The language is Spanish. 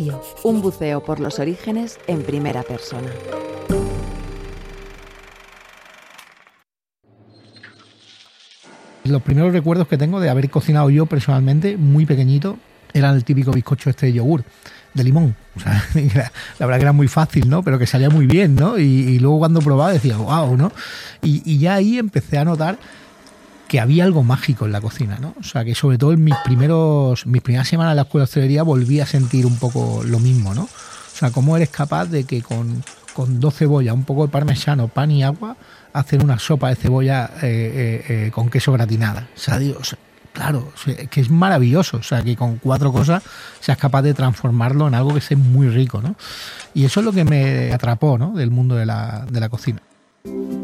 Un buceo por los orígenes en primera persona. Los primeros recuerdos que tengo de haber cocinado yo personalmente, muy pequeñito, eran el típico bizcocho este de yogur, de limón. O sea, la verdad que era muy fácil, ¿no? Pero que salía muy bien, ¿no? Y luego cuando probaba decía, wow, ¿no? Y ya ahí empecé a notar que había algo mágico en la cocina, ¿no? O sea, que sobre todo en mis primeras semanas en la escuela de hostelería volví a sentir un poco lo mismo, ¿no? O sea, cómo eres capaz de que con 2 cebollas, un poco de parmesano, pan y agua, hacer una sopa de cebolla con queso gratinada. O sea, Dios, claro, que es maravilloso. O sea, que con 4 cosas seas capaz de transformarlo en algo que sea muy rico, ¿no? Y eso es lo que me atrapó, ¿no? Del mundo de la cocina.